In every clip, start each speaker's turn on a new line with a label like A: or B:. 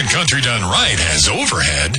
A: Chicken Country done right has overhead.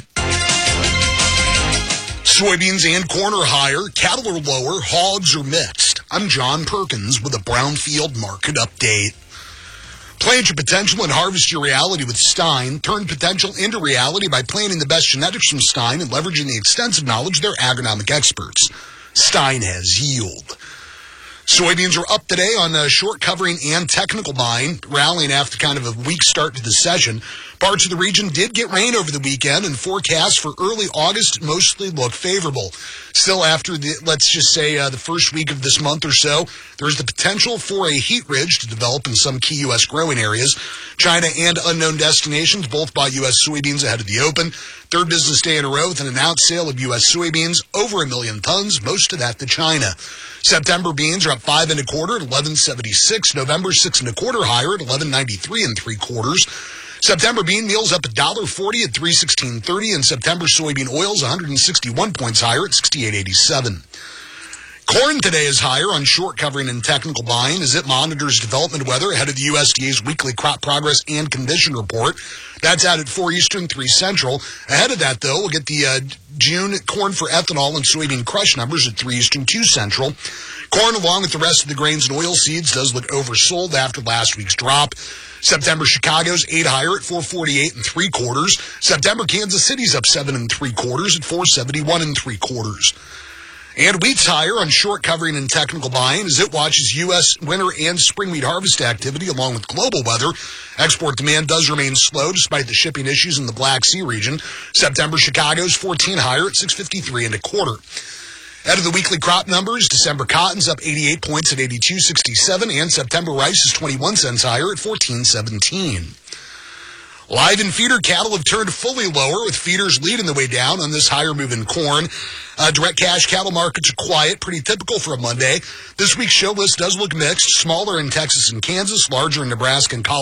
B: Soybeans and corn are higher, cattle are lower, hogs are mixed. I'm John Perkins with a Brownfield Market Update. Plant your potential and harvest your reality with Stein. Turn potential into reality by planting the best genetics from Stein and leveraging the extensive knowledge of their agronomic experts. Stein has yield. Soybeans are up today on short covering and technical buying, rallying after kind of a weak start to the session. Parts of the region did get rain over the weekend, and forecasts for early August mostly look favorable. Still, after the first week of this month or so, there's the potential for a heat ridge to develop in some key U.S. growing areas. China and unknown destinations both buy U.S. soybeans ahead of the open. Third business day in a row with an announced sale of U.S. soybeans, over 1 million tons, most of that to China. September beans are up 5 1/4 at 11.76. November 6 1/4 higher at 11.93 3/4. September bean meal's up $1.40 at 3.1630, and September soybean oil's 161 points higher at 68.87. Corn today is higher on short covering and technical buying as it monitors development weather ahead of the USDA's weekly crop progress and condition report. That's out at 4 Eastern, 3 Central. Ahead of that, though, we'll get the June corn for ethanol and soybean crush numbers at 3 Eastern, 2 Central. Corn, along with the rest of the grains and oil seeds, does look oversold after last week's drop. September Chicago's 8 higher at 448 3/4. September Kansas City's up 7 3/4 at 471 3/4. And wheat's higher on short covering and technical buying as it watches U.S. winter and spring wheat harvest activity along with global weather. Export demand does remain slow despite the shipping issues in the Black Sea region. September Chicago's 14 higher at 653 1/4. Out of the weekly crop numbers, December cotton's up 88 points at 82.67, and September rice is 21 cents higher at 14.17. Live and feeder cattle have turned fully lower, with feeders leading the way down on this higher move in corn. Direct cash cattle markets are quiet, pretty typical for a Monday. This week's show list does look mixed, smaller in Texas and Kansas, larger in Nebraska and Colorado.